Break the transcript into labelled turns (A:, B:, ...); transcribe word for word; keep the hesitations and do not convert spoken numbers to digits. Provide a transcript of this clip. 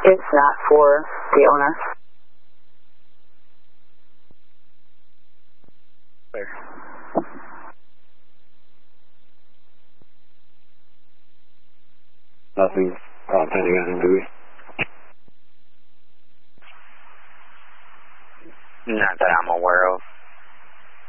A: It's not for the owner.
B: Clear.
C: Nothing uh, pending on him, do we?
B: Not that I'm aware of.